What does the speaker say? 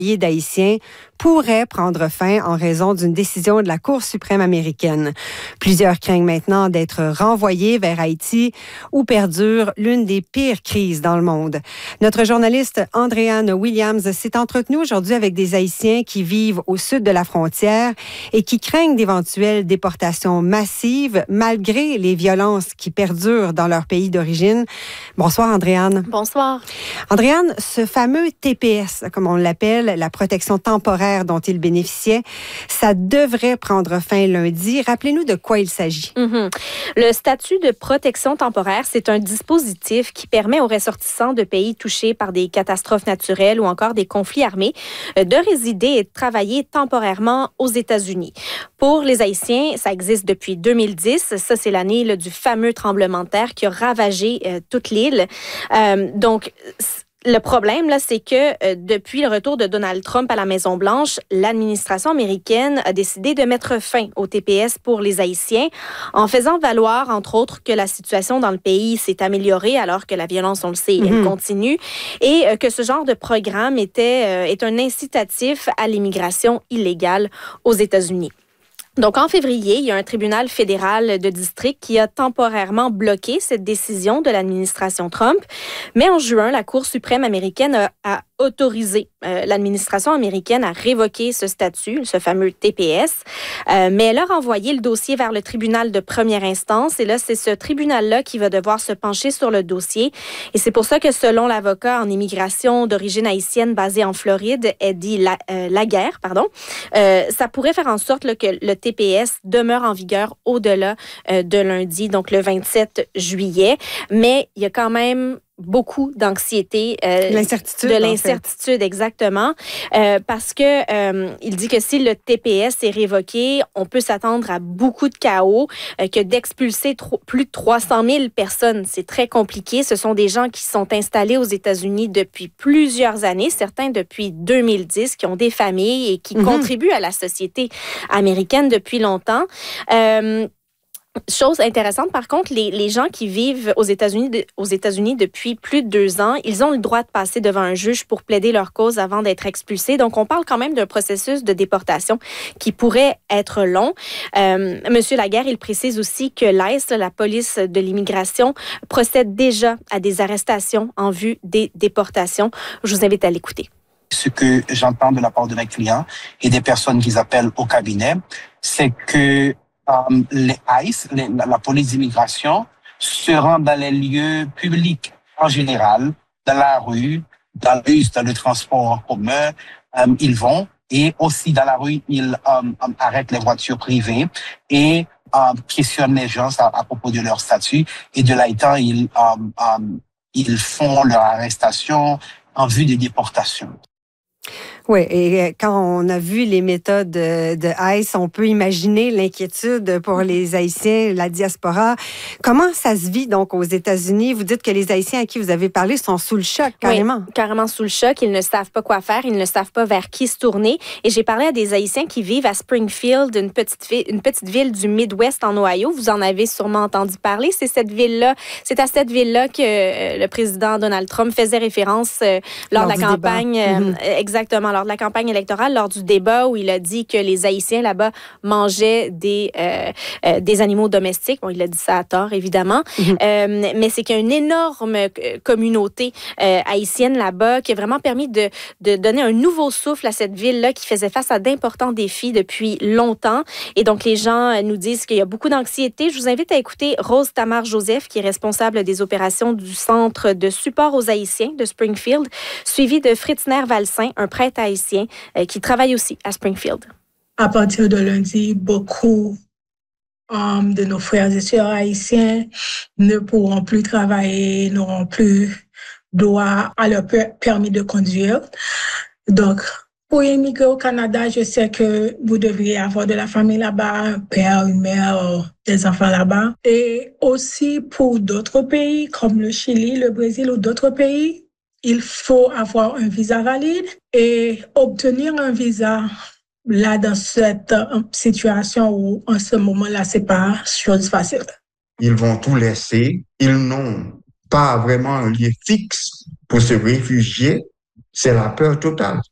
milliers d'Haïtiens pourrait prendre fin en raison d'une décision de la Cour suprême américaine. Plusieurs craignent maintenant d'être renvoyés vers Haïti où perdure l'une des pires crises dans le monde. Notre journaliste Andréane Williams s'est entretenue aujourd'hui avec des Haïtiens qui vivent au sud de la frontière et qui craignent d'éventuelles déportations massives malgré les violences qui perdurent dans leur pays d'origine. Bonsoir Andréane. Bonsoir. Andréane, ce fameux TPS, comme on l'appelle, la protection temporaire dont il bénéficiait, ça devrait prendre fin lundi. Rappelez-nous de quoi il s'agit. Le statut de protection temporaire, c'est un dispositif qui permet aux ressortissants de pays touchés par des catastrophes naturelles ou encore des conflits armés de résider et de travailler temporairement aux États-Unis. Pour les Haïtiens, ça existe depuis 2010. Ça, c'est l'année là, du fameux tremblement de terre qui a ravagé toute l'île. Donc, le problème, là, c'est que depuis le retour de Donald Trump à la Maison-Blanche, l'administration américaine a décidé de mettre fin au TPS pour les Haïtiens en faisant valoir, entre autres, que la situation dans le pays s'est améliorée alors que la violence, on le sait, elle continue et que ce genre de programme est un incitatif à l'immigration illégale aux États-Unis. Donc, en février, il y a un tribunal fédéral de district qui a temporairement bloqué cette décision de l'administration Trump. Mais en juin, la Cour suprême américaine a autorisé l'administration américaine à révoquer ce statut, ce fameux TPS. Mais elle a renvoyé le dossier vers le tribunal de première instance. Et là, c'est ce tribunal-là qui va devoir se pencher sur le dossier. Et c'est pour ça que, selon l'avocat en immigration d'origine haïtienne basé en Floride, Eddie Laguerre, ça pourrait faire en sorte là, que le TPS demeure en vigueur au-delà de lundi, donc le 27 juillet. Mais il y a quand même beaucoup d'anxiété. L'incertitude. De l'incertitude, exactement. Parce que il dit que si le TPS est révoqué, on peut s'attendre à beaucoup de chaos, que d'expulser plus de 300 000 personnes, c'est très compliqué. Ce sont des gens qui sont installés aux États-Unis depuis plusieurs années, certains depuis 2010, qui ont des familles et qui contribuent à la société américaine depuis longtemps. Chose intéressante, par contre, les gens qui vivent aux États-Unis depuis plus de 2 ans, ils ont le droit de passer devant un juge pour plaider leur cause avant d'être expulsés. Donc, on parle quand même d'un processus de déportation qui pourrait être long. Monsieur Laguerre, il précise aussi que l'ICE, la police de l'immigration, procède déjà à des arrestations en vue des déportations. Je vous invite à l'écouter. Ce que j'entends de la part de mes clients et des personnes qui appellent au cabinet, c'est que les ICE, la police d'immigration, se rendent dans les lieux publics en général, dans la rue, dans le bus, dans le transport en commun, ils vont. Et aussi dans la rue, ils arrêtent les voitures privées et questionnent les gens à propos de leur statut. Et de là étant, ils font leur arrestation en vue de déportation. Oui, et quand on a vu les méthodes de ICE, on peut imaginer l'inquiétude pour les Haïtiens, la diaspora. Comment ça se vit donc aux États-Unis? Vous dites que les Haïtiens à qui vous avez parlé sont sous le choc, carrément. Oui, carrément sous le choc. Ils ne savent pas quoi faire, ils ne savent pas vers qui se tourner. Et j'ai parlé à des Haïtiens qui vivent à Springfield, une petite ville du Midwest en Ohio. Vous en avez sûrement entendu parler. C'est à cette ville-là que le président Donald Trump faisait référence lors de la campagne. Exactement, lors de la campagne électorale, lors du débat où il a dit que les Haïtiens là-bas mangeaient des animaux domestiques. Bon, il a dit ça à tort, évidemment. Mais c'est qu'il y a une énorme communauté haïtienne là-bas qui a vraiment permis de donner un nouveau souffle à cette ville-là qui faisait face à d'importants défis depuis longtemps. Et donc, les gens nous disent qu'il y a beaucoup d'anxiété. Je vous invite à écouter Rose Tamar-Joseph, qui est responsable des opérations du Centre de support aux Haïtiens de Springfield, suivie de Fritzner Valsin, un prêtre haïtien qui travaille aussi à Springfield. À partir de lundi, beaucoup de nos frères et sœurs haïtiens ne pourront plus travailler, n'auront plus droit à leur permis de conduire. Donc, pour immigrer au Canada, je sais que vous devriez avoir de la famille là-bas, un père, une mère, des enfants là-bas. Et aussi pour d'autres pays comme le Chili, le Brésil ou d'autres pays, il faut avoir un visa valide et obtenir un visa là dans cette situation où en ce moment-là, c'est pas chose facile. Ils vont tout laisser. Ils n'ont pas vraiment un lieu fixe pour se réfugier. C'est la peur totale.